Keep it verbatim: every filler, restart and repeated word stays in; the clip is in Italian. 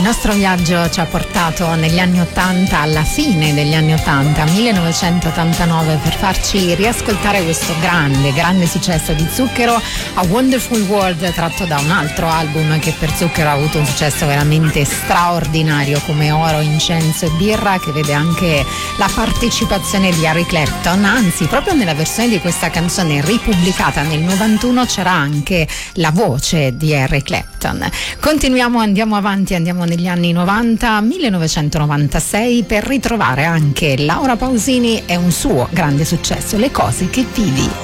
nostro viaggio ci ha portato negli anni ottanta, alla fine degli anni ottanta, millenovecentottantanove, per farci riascoltare questo grande, grande successo di Zucchero, A Wonderful World, tratto da un altro album che per Zucchero ha avuto un successo veramente straordinario, come Oro, Incenso e Birra, che vede anche la partecipazione di Eric Clapton. Anzi, proprio nella versione di questa canzone ripubblicata nel novantuno c'era anche la voce di Eric Clapton. Continuiamo, andiamo avanti, andiamo negli anni novanta, millenovecentonovantasei, per ritrovare anche Laura Pausini e un suo grande successo, Le cose che vivi.